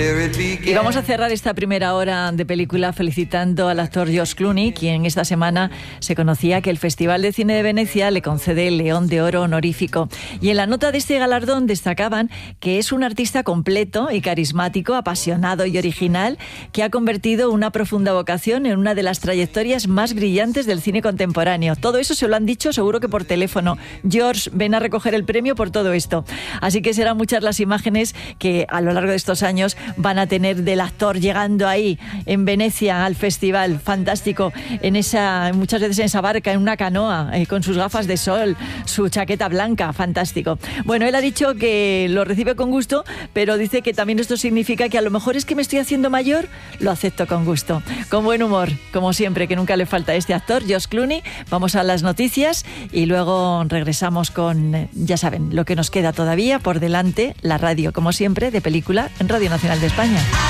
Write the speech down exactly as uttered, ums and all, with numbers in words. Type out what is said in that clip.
Y vamos a cerrar esta primera hora de película felicitando al actor George Clooney, quien esta semana se conocía que el Festival de Cine de Venecia le concede el León de Oro honorífico. Y en la nota de este galardón destacaban que es un artista completo y carismático, apasionado y original, que ha convertido una profunda vocación en una de las trayectorias más brillantes del cine contemporáneo. Todo eso se lo han dicho seguro que por teléfono. George, ven a recoger el premio por todo esto. Así que serán muchas las imágenes que a lo largo de estos años van a tener del actor llegando ahí en Venecia al festival, fantástico, en esa, muchas veces en esa barca, en una canoa, eh, con sus gafas de sol, su chaqueta blanca, fantástico. Bueno, él ha dicho que lo recibe con gusto, pero dice que también esto significa que a lo mejor es que me estoy haciendo mayor, lo acepto con gusto, con buen humor, como siempre, que nunca le falta a este actor, George Clooney. Vamos a las noticias y luego regresamos con, ya saben, lo que nos queda todavía por delante, la radio, como siempre, de película en Radio Nacional de España.